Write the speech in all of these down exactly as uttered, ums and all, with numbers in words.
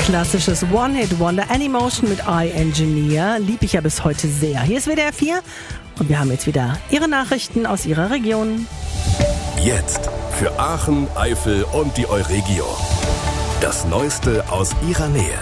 Klassisches One-Hit-Wonder, Anymotion mit I-Engineer. Lieb ich ja bis heute sehr. Hier ist W D R vier und wir haben jetzt wieder Ihre Nachrichten aus Ihrer Region. Jetzt für Aachen, Eifel und die Euregio. Das Neueste aus Ihrer Nähe.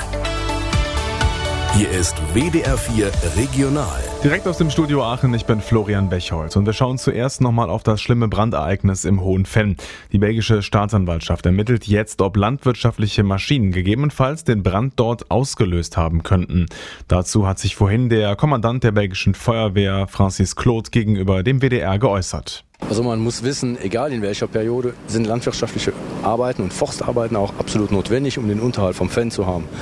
Hier ist W D R vier Regional. Direkt aus dem Studio Aachen, ich bin Florian Bechholz und wir schauen zuerst nochmal auf das schlimme Brandereignis im Hohenfenn. Die belgische Staatsanwaltschaft ermittelt jetzt, ob landwirtschaftliche Maschinen gegebenenfalls den Brand dort ausgelöst haben könnten. Dazu hat sich vorhin der Kommandant der belgischen Feuerwehr, Francis Claude, gegenüber dem W D R geäußert. Also man muss wissen, egal in welcher Periode, sind landwirtschaftliche Arbeiten und Forstarbeiten auch absolut notwendig, um den Unterhalt vom Fenn zu haben.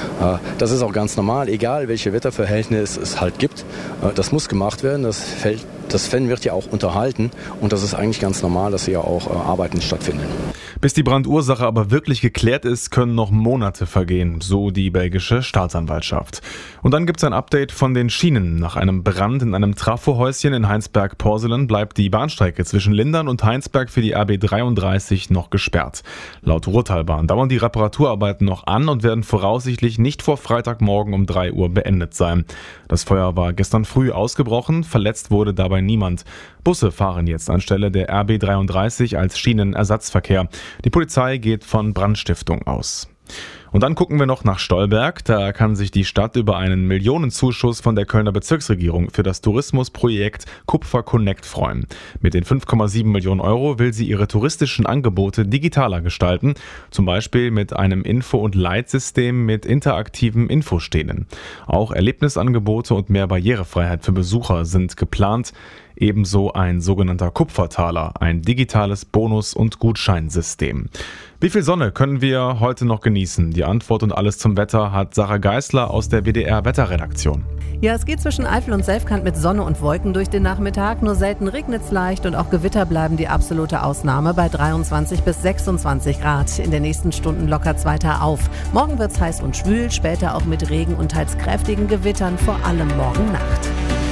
Das ist auch ganz normal, egal welche Wetterverhältnisse es halt gibt. Das muss gemacht werden, das Feld, das Fenn wird ja auch unterhalten und das ist eigentlich ganz normal, dass hier auch Arbeiten stattfinden. Bis die Brandursache aber wirklich geklärt ist, können noch Monate vergehen, so die belgische Staatsanwaltschaft. Und dann gibt es ein Update von den Schienen. Nach einem Brand in einem Trafohäuschen in Heinsberg-Porselen bleibt die Bahnstrecke zwischen Lindern und Heinsberg für die R B dreiunddreißig noch gesperrt. Laut Ruhrtalbahn dauern die Reparaturarbeiten noch an und werden voraussichtlich nicht vor Freitagmorgen um drei Uhr beendet sein. Das Feuer war gestern früh ausgebrochen, verletzt wurde dabei niemand. Busse fahren jetzt anstelle der R B dreiunddreißig als Schienenersatzverkehr. Die Polizei geht von Brandstiftung aus. Und dann gucken wir noch nach Stolberg. Da kann sich die Stadt über einen Millionenzuschuss von der Kölner Bezirksregierung für das Tourismusprojekt Kupfer Connect freuen. Mit den fünf Komma sieben Millionen Euro will sie ihre touristischen Angebote digitaler gestalten, zum Beispiel mit einem Info- und Leitsystem mit interaktiven Infostehlen. Auch Erlebnisangebote und mehr Barrierefreiheit für Besucher sind geplant. Ebenso ein sogenannter Kupfertaler, ein digitales Bonus- und Gutscheinsystem. Wie viel Sonne können wir heute noch genießen? Die Antwort und alles zum Wetter hat Sarah Geisler aus der W D R-Wetterredaktion. Ja, es geht zwischen Eifel und Selfkant mit Sonne und Wolken durch den Nachmittag. Nur selten regnet es leicht und auch Gewitter bleiben die absolute Ausnahme bei dreiundzwanzig bis sechsundzwanzig Grad. In den nächsten Stunden lockert es weiter auf. Morgen wird es heiß und schwül, später auch mit Regen und teils kräftigen Gewittern, vor allem morgen Nacht.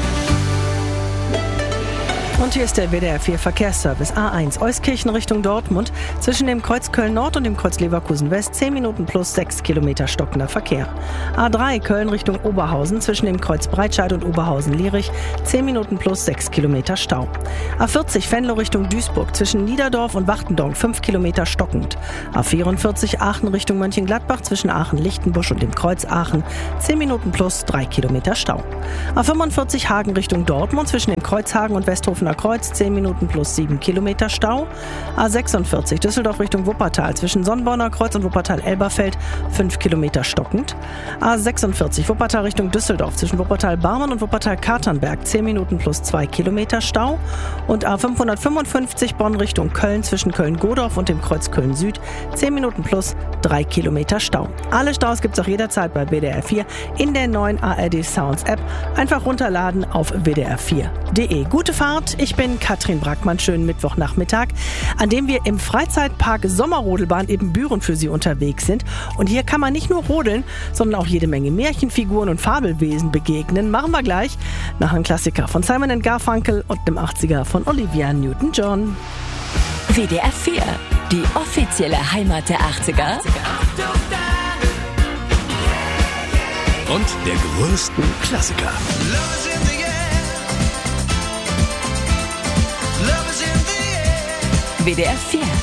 Und hier ist der W D R vier Verkehrsservice. A eins Euskirchen Richtung Dortmund. Zwischen dem Kreuz Köln Nord und dem Kreuz Leverkusen West zehn Minuten plus sechs Kilometer stockender Verkehr. A drei Köln Richtung Oberhausen. Zwischen dem Kreuz Breitscheid und Oberhausen-Lierich zehn Minuten plus sechs Kilometer Stau. A vierzig Venlo Richtung Duisburg. Zwischen Niederdorf und Wachtendorf fünf Kilometer stockend. A vierundvierzig Aachen Richtung Mönchengladbach. Zwischen Aachen-Lichtenbusch und dem Kreuz Aachen zehn Minuten plus drei Kilometer Stau. A fünfundvierzig Hagen Richtung Dortmund. Zwischen dem Kreuz Hagen und Westhofener Kreuz zehn Minuten plus sieben Kilometer Stau. A sechsundvierzig Düsseldorf Richtung Wuppertal zwischen Sonnborner Kreuz und Wuppertal-Elberfeld fünf Kilometer stockend. A sechsundvierzig Wuppertal Richtung Düsseldorf zwischen Wuppertal-Barmen und Wuppertal-Katernberg zehn Minuten plus zwei Kilometer Stau. Und A fünfhundertfünfundfünfzig Bonn Richtung Köln zwischen Köln-Godorf und dem Kreuz Köln-Süd zehn Minuten plus drei Kilometer Stau. Alle Staus gibt es auch jederzeit bei W D R vier in der neuen A R D Sounds App. Einfach runterladen auf w d r vier punkt d e. Gute Fahrt! Ich bin Katrin Brackmann. Schönen Mittwochnachmittag, an dem wir im Freizeitpark Sommerrodelbahn Ebenbüren für Sie unterwegs sind. Und hier kann man nicht nur rodeln, sondern auch jede Menge Märchenfiguren und Fabelwesen begegnen. Machen wir gleich nach einem Klassiker von Simon and Garfunkel und dem achtziger von Olivia Newton-John. W D R vier, die offizielle Heimat der achtziger. Und der größten Klassiker. W D R vier.